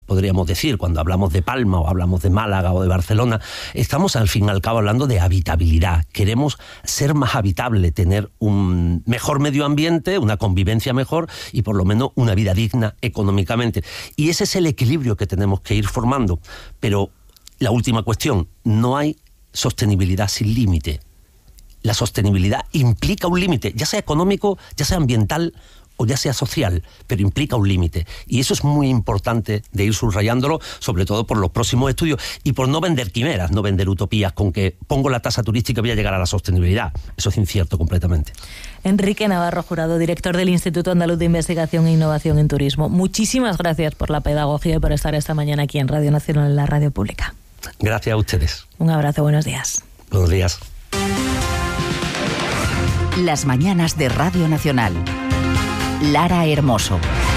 podríamos decir, cuando hablamos de Palma o hablamos de Málaga o de Barcelona, estamos al fin y al cabo hablando de habitabilidad. Queremos ser más habitable, tener un mejor medio ambiente, una convivencia mejor y por lo menos una vida digna económicamente. Y ese es el equilibrio que tenemos que ir formando. Pero la última cuestión, no hay sostenibilidad sin límite. La sostenibilidad implica un límite, ya sea económico, ya sea ambiental o ya sea social, pero implica un límite. Y eso es muy importante de ir subrayándolo, sobre todo por los próximos estudios y por no vender quimeras, no vender utopías con que pongo la tasa turística y voy a llegar a la sostenibilidad. Eso es incierto completamente. Enrique Navarro Jurado, director del Instituto Andaluz de Investigación e Innovación en Turismo. Muchísimas gracias por la pedagogía y por estar esta mañana aquí en Radio Nacional, en la radio pública. Gracias a ustedes. Un abrazo, buenos días. Buenos días. Las mañanas de Radio Nacional. Lara Hermoso.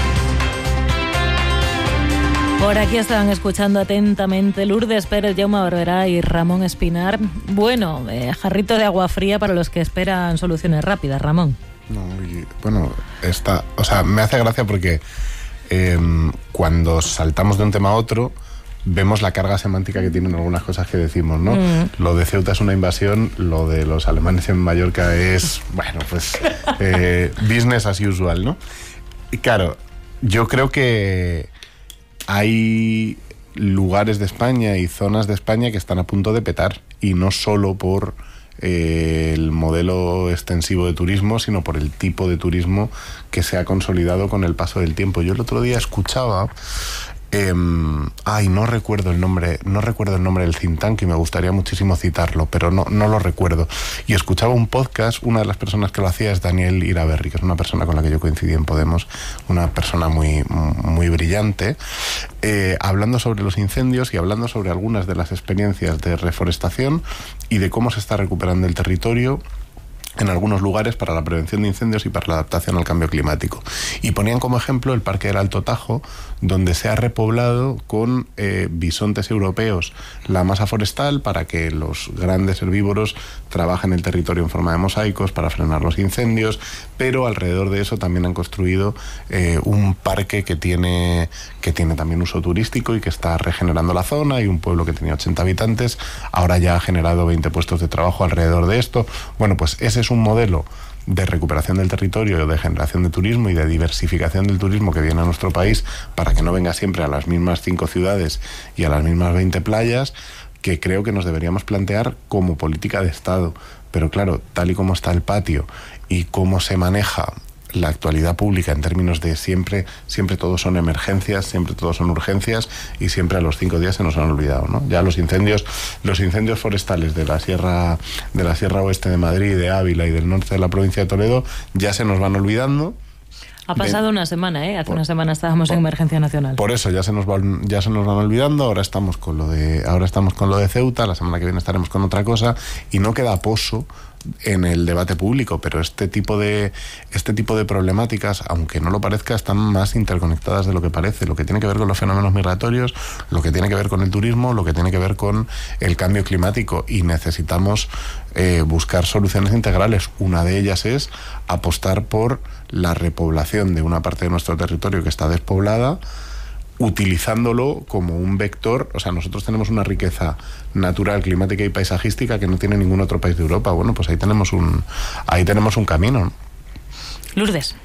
Por aquí estaban escuchando atentamente Lourdes Pérez, Jaume Barberá y Ramón Espinar. Bueno, jarrito de agua fría para los que esperan soluciones rápidas, Ramón. No, bueno, me hace gracia porque cuando saltamos de un tema a otro vemos la carga semántica que tienen algunas cosas que decimos, ¿no? Lo de Ceuta es una invasión, lo de los alemanes en Mallorca es, bueno, pues business as usual, ¿no? Y claro, yo creo que hay lugares de España y zonas de España que están a punto de petar, y no solo por el modelo extensivo de turismo, sino por el tipo de turismo que se ha consolidado con el paso del tiempo. Yo el otro día escuchaba no recuerdo el nombre del think tank y me gustaría muchísimo citarlo, pero no lo recuerdo. Y escuchaba un podcast, una de las personas que lo hacía es Daniel Iraberri, que es una persona con la que yo coincidí en Podemos, una persona muy, muy brillante, hablando sobre los incendios y hablando sobre algunas de las experiencias de reforestación y de cómo se está recuperando el territorio en algunos lugares para la prevención de incendios y para la adaptación al cambio climático. Y ponían como ejemplo el Parque del Alto Tajo, donde se ha repoblado con bisontes europeos la masa forestal para que los grandes herbívoros trabajen el territorio en forma de mosaicos para frenar los incendios, pero alrededor de eso también han construido un parque que tiene también uso turístico y que está regenerando la zona, y un pueblo que tenía 80 habitantes ahora ya ha generado 20 puestos de trabajo alrededor de esto. Bueno, pues ese es un modelo de recuperación del territorio, de generación de turismo y de diversificación del turismo que viene a nuestro país, para que no venga siempre a las mismas 5 ciudades y a las mismas 20 playas, que creo que nos deberíamos plantear como política de Estado. Pero claro, tal y como está el patio y cómo se maneja la actualidad pública en términos de siempre todo son emergencias, siempre todo son urgencias, y siempre a los 5 días se nos han olvidado, ¿no? Ya los incendios forestales de la Sierra Oeste de Madrid, de Ávila y del norte de la provincia de Toledo ya se nos van olvidando. Ha pasado una semana, hace una semana estábamos en emergencia nacional. Por eso ya se nos van olvidando. Ahora estamos con lo de Ceuta, la semana que viene estaremos con otra cosa, y no queda poso en el debate público, pero este tipo de problemáticas, aunque no lo parezca, están más interconectadas de lo que parece. Lo que tiene que ver con los fenómenos migratorios, lo que tiene que ver con el turismo, lo que tiene que ver con el cambio climático, y necesitamos buscar soluciones integrales. Una de ellas es apostar por la repoblación de una parte de nuestro territorio que está despoblada, utilizándolo como un vector. O sea, nosotros tenemos una riqueza natural, climática y paisajística que no tiene ningún otro país de Europa. Bueno, pues ahí tenemos un camino. Lourdes.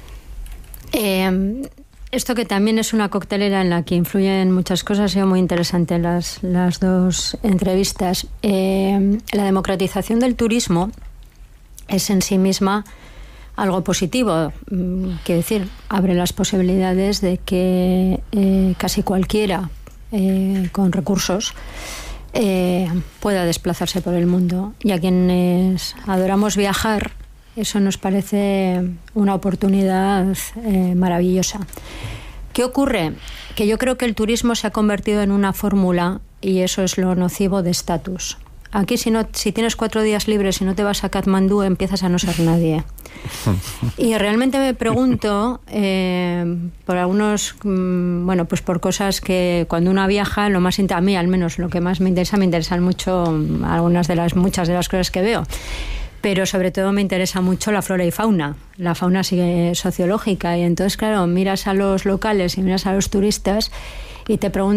Esto que también es una coctelera en la que influyen muchas cosas, ha sido muy interesante las dos entrevistas. La democratización del turismo es en sí misma algo positivo, quiero decir, abre las posibilidades de que casi cualquiera con recursos pueda desplazarse por el mundo. Y a quienes adoramos viajar, eso nos parece una oportunidad maravillosa. ¿Qué ocurre? Que yo creo que el turismo se ha convertido en una fórmula, y eso es lo nocivo, de estatus. Aquí si tienes 4 días libres y no te vas a Katmandú, empiezas a no ser nadie. Y realmente me pregunto por algunos, pues por cosas que cuando uno viaja, a mí al menos lo que más me interesan mucho muchas de las cosas que veo. Pero sobre todo me interesa mucho la flora y fauna. La fauna sigue sociológica, y entonces, claro, miras a los locales y miras a los turistas y te preguntas